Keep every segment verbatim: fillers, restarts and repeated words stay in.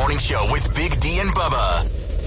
Morning Show with Big D and Bubba.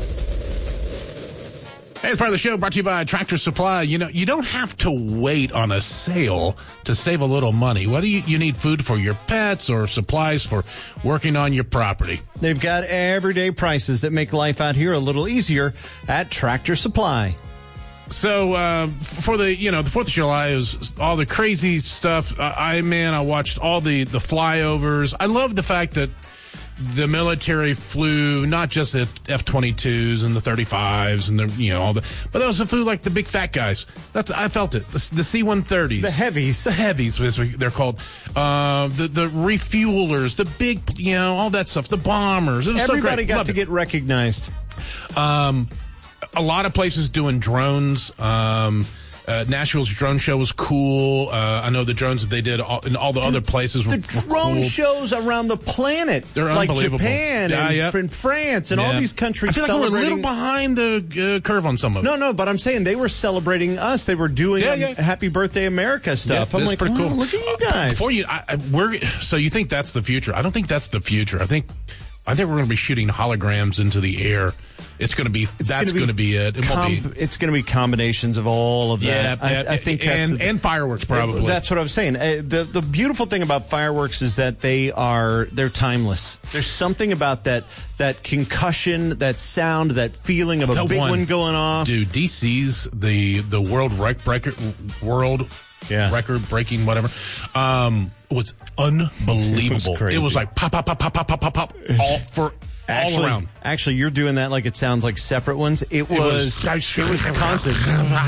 Hey, it's part of the show brought to you by Tractor Supply. You know, you don't have to wait on a sale to save a little money, whether you, you need food for your pets or supplies for working on your property. They've got everyday prices that make life out here a little easier at Tractor Supply. So, uh, for the, you know, the fourth of July is all the crazy stuff. Uh, I, man, I watched all the, the flyovers. I love the fact that the military flew not just the F twenty-twos and the thirty-fives and the, you know, all the, but they also flew like the big fat guys. That's, I felt it. The, the C one thirties. The heavies. The heavies, as they're called. Uh, the, the refuelers, the big, you know, all that stuff, the bombers. It was Everybody so great. got Loved to it. get recognized. Um, a lot of places doing drones. Um, Uh, Nashville's drone show was cool. Uh, I know the drones that they did all, in all the Dude, other places were, the were drone cool. shows around the planet. They're like unbelievable. Japan Yeah, and, yeah. and France and Yeah. all these countries I feel like we're a celebrating. little behind the uh, curve on some of it. No, no, but I'm saying they were celebrating us. They were doing Yeah, um, yeah. Happy Birthday America stuff. Yeah, I'm that's like, pretty oh, cool. look at you guys. Uh, before you, I, I, we're so you think that's the future? I don't think that's the future. I think, I think we're going to be shooting holograms into the air. It's going to be. It's that's gonna going to be it. It Com- won't be. it's going to be combinations of all of Yeah, that. I, yeah, I think that's and, and fireworks probably. That's what I was saying. Uh, the the beautiful thing about fireworks is that they are they're timeless. There's something about that that concussion, that sound, that feeling of a That big one, one going off. Dude, D C's the the world rec- breaker world Yeah. record breaking whatever um was unbelievable. It was crazy. It was like pop pop pop pop pop pop pop pop all for Actually, all around. actually, you're doing that like it sounds like separate ones. It was. It It was, was constant.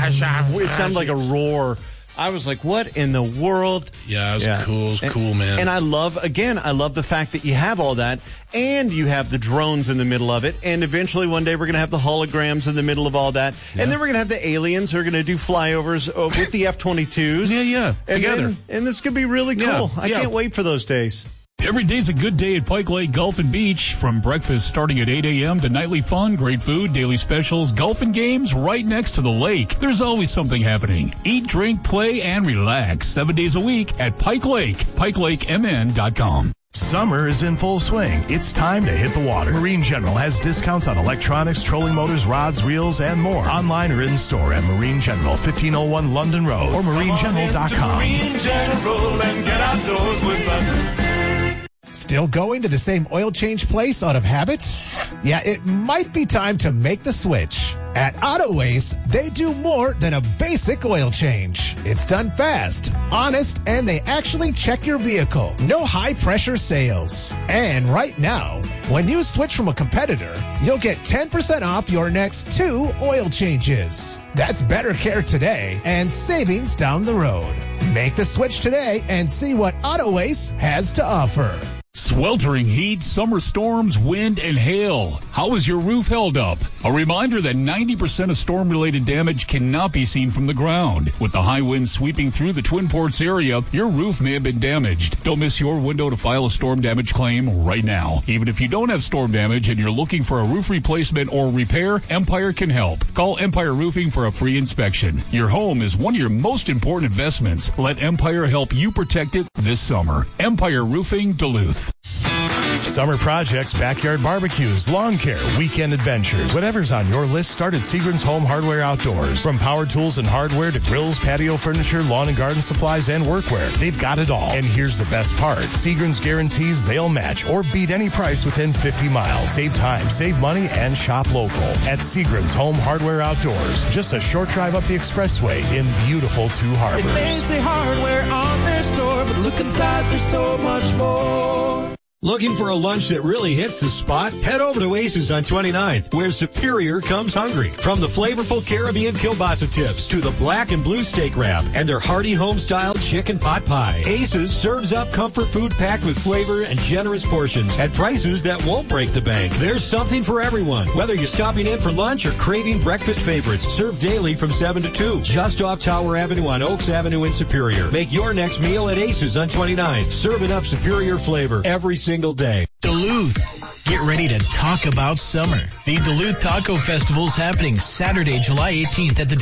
It sounded like a roar. I was like, what in the world? Yeah, it was cool. It was and, cool, man. And I love, again, I love the fact that you have all that, and you have the drones in the middle of it, and eventually one day we're going to have the holograms in the middle of all that, Yeah. and then we're going to have the aliens who are going to do flyovers uh, with the F twenty-twos. Yeah, yeah, and together. Then, and this could be really cool. Yeah, I yeah. can't wait for those days. Every day's a good day at Pike Lake Golf and Beach. From breakfast starting at eight a.m. to nightly fun, great food, daily specials, golf and games right next to the lake. There's always something happening. Eat, drink, play, and relax seven days a week at Pike Lake. Pike Lake M N dot com. Summer is in full swing. It's time to hit the water. Marine General has discounts on electronics, trolling motors, rods, reels, and more. Online or in store at Marine General, fifteen oh one London Road or marine general dot com. Marine General and get outdoors with us. Still going to the same oil change place out of habit? Yeah, it might be time to make the switch. At Autoways, they do more than a basic oil change. It's done fast, honest, and they actually check your vehicle. No high-pressure sales. And right now, when you switch from a competitor, you'll get ten percent off your next two oil changes. That's better care today and savings down the road. Make the switch today and see what Autoways has to offer. Sweltering heat, summer storms, wind, and hail. How is your roof held up? A reminder that ninety percent of storm-related damage cannot be seen from the ground. With the high winds sweeping through the Twin Ports area, your roof may have been damaged. Don't miss your window to file a storm damage claim right now. Even if you don't have storm damage and you're looking for a roof replacement or repair, Empire can help. Call Empire Roofing for a free inspection. Your home is one of your most important investments. Let Empire help you protect it this summer. Empire Roofing, Duluth. Summer projects, backyard barbecues, lawn care, weekend adventures. Whatever's on your list, start at Seagram's Home Hardware Outdoors. From power tools and hardware to grills, patio furniture, lawn and garden supplies, and workwear, they've got it all. And here's the best part. Seagram's guarantees they'll match or beat any price within fifty miles. Save time, save money, and shop local. At Seagram's Home Hardware Outdoors. Just a short drive up the expressway in beautiful Two Harbors. It may say hardware on their store, but look inside, there's so much more. Looking for a lunch that really hits the spot? Head over to Aces on twenty-ninth, where Superior comes hungry. From the flavorful Caribbean kielbasa tips to the black and blue steak wrap and their hearty home-style chicken pot pie, Aces serves up comfort food packed with flavor and generous portions at prices that won't break the bank. There's something for everyone, whether you're stopping in for lunch or craving breakfast favorites. Served daily from seven to two, just off Tower Avenue on Oaks Avenue in Superior. Make your next meal at Aces on twenty-ninth, serving up superior flavor every single day. Duluth. Get ready to talk about summer. The Duluth Taco Festival is happening Saturday, July eighteenth at the